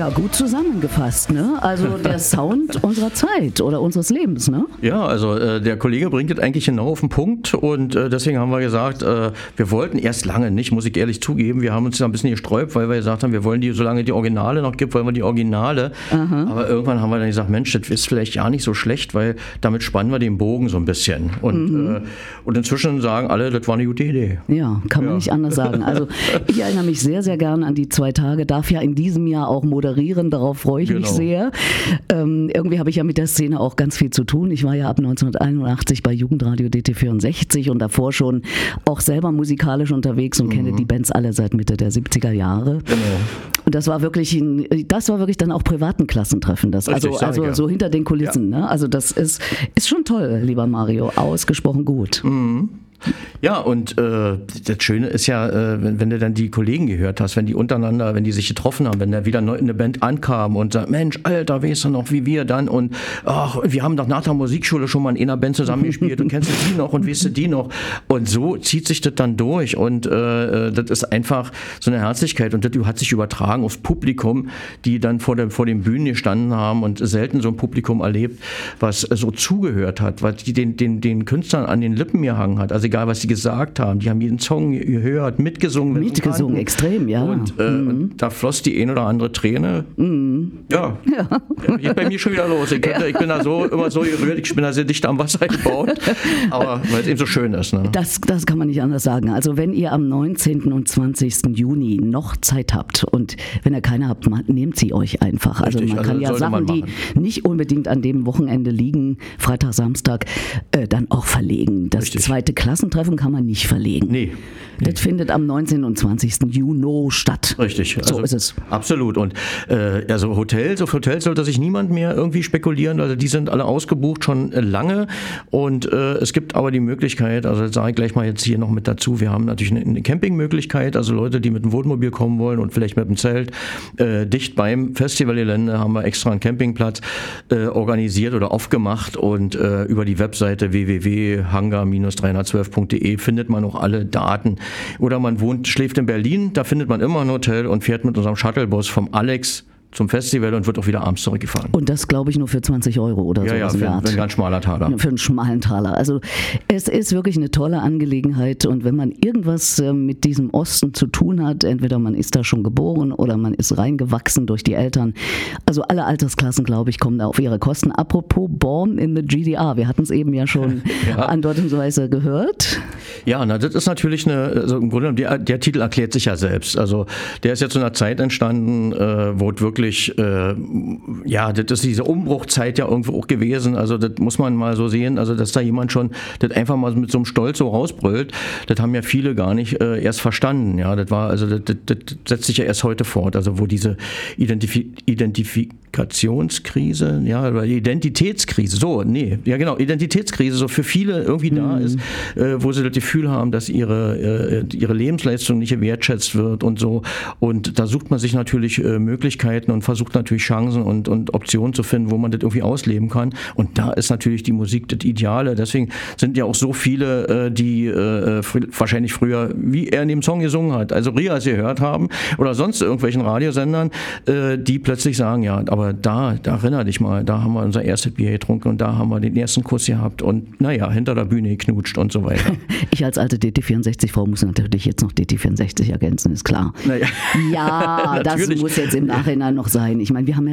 Ja, gut zusammengefasst, ne? Also der Sound unserer Zeit oder unseres Lebens, ne? Ja, also der Kollege bringt es eigentlich genau auf den Punkt und deswegen haben wir gesagt, wir wollten erst lange nicht, muss ich ehrlich zugeben, wir haben uns da ein bisschen gesträubt, weil wir gesagt haben, wir wollen die, solange die Originale noch gibt, wollen wir die Originale. Aha. Aber irgendwann haben wir dann gesagt, Mensch, das ist vielleicht ja nicht so schlecht, weil damit spannen wir den Bogen so ein bisschen. Und inzwischen sagen alle, das war eine gute Idee. Ja, kann man nicht anders sagen. Also ich erinnere mich sehr, sehr gerne an die 2 Tage, darf ja in diesem Jahr auch moderieren, darauf freue ich mich sehr. Irgendwie habe ich ja mit der Szene auch ganz viel zu tun. Ich war ja ab 1981 bei Jugendradio DT64 und davor schon auch selber musikalisch unterwegs und kenne die Bands alle seit Mitte der 70er Jahre. Genau. Und das war wirklich dann auch privaten Klassentreffen. Also so hinter den Kulissen. Ja. Ne? Also das ist schon toll, lieber Mario, ausgesprochen gut. Mhm. Ja, und das Schöne ist ja, wenn du dann die Kollegen gehört hast, wenn die sich getroffen haben, wenn da wieder eine Band ankam und sagt, Mensch, Alter, weißt du noch, wie wir dann und ach, wir haben doch nach der Musikschule schon mal in einer Band zusammengespielt und kennst du die noch und weißt du die noch? Und so zieht sich das dann durch und das ist einfach so eine Herzlichkeit und das hat sich übertragen aufs Publikum, die dann vor den Bühnen gestanden haben und selten so ein Publikum erlebt, was so zugehört hat, was den Künstlern an den Lippen gehangen hat. Also egal, was sie gesagt haben. Die haben jeden Song gehört, mitgesungen. Mitgesungen, extrem, ja. Und da floss die ein oder andere Träne. Ja. Geht bei mir schon wieder los. Ich bin da immer so gerührt, ich bin da sehr dicht am Wasser gebaut. Aber weil es eben so schön ist. Ne? Das kann man nicht anders sagen. Also wenn ihr am 19. und 20. Juni noch Zeit habt und wenn ihr keine habt, nehmt sie euch einfach. Also man kann ja Sachen, die nicht unbedingt an dem Wochenende liegen, Freitag, Samstag, dann auch verlegen. Das zweite Klassentreffen kann man nicht verlegen. Nee. Das findet am 19. und 20. Juni statt. Richtig. So ist es. Absolut. Und auf Hotels sollte sich niemand mehr irgendwie spekulieren. Also die sind alle ausgebucht schon lange. Und es gibt aber die Möglichkeit, also das sage ich gleich mal jetzt hier noch mit dazu, wir haben natürlich eine Campingmöglichkeit. Also Leute, die mit dem Wohnmobil kommen wollen und vielleicht mit dem Zelt. Dicht beim Festivalgelände haben wir extra einen Campingplatz organisiert oder aufgemacht. Und über die Webseite www.hangar-312.de findet man auch alle Daten. Oder man schläft in Berlin, da findet man immer ein Hotel und fährt mit unserem Shuttlebus vom Alex zum Festival und wird auch wieder abends zurückgefahren. Und das, glaube ich, nur für 20 € oder so. Ja, für einen ganz schmaler Taler. Für einen schmalen Taler. Also es ist wirklich eine tolle Angelegenheit und wenn man irgendwas mit diesem Osten zu tun hat, entweder man ist da schon geboren oder man ist reingewachsen durch die Eltern. Also alle Altersklassen, glaube ich, kommen da auf ihre Kosten. Apropos Born in the GDR, wir hatten es eben ja schon andeutungsweise gehört. Ja, das ist natürlich also im Grunde genommen, der Titel erklärt sich ja selbst. Also der ist jetzt zu einer Zeit entstanden, wo es wirklich, das ist diese Umbruchzeit ja irgendwo auch gewesen, also das muss man mal so sehen, also dass da jemand schon das einfach mal mit so einem Stolz so rausbrüllt, das haben ja viele gar nicht erst verstanden, ja, das setzt sich ja erst heute fort, also wo diese Identifikationskrise, ja, oder Identitätskrise, Identitätskrise so für viele irgendwie da ist, wo sie das Gefühl haben, dass ihre Lebensleistung nicht gewertschätzt wird und so, und da sucht man sich natürlich Möglichkeiten und versucht natürlich Chancen und Optionen zu finden, wo man das irgendwie ausleben kann. Und da ist natürlich die Musik das Ideale. Deswegen sind ja auch so viele, die wahrscheinlich früher, wie er in dem Song gesungen hat, also Rias gehört haben oder sonst irgendwelchen Radiosendern, die plötzlich sagen, ja, aber da erinnere dich mal, da haben wir unser erstes Bier getrunken und da haben wir den ersten Kuss gehabt und hinter der Bühne geknutscht und so weiter. Ich als alte DT64-Frau muss natürlich jetzt noch DT64 ergänzen, ist klar. Naja. Ja, das muss jetzt im Nachhinein noch sein. Ich meine, wir haben ja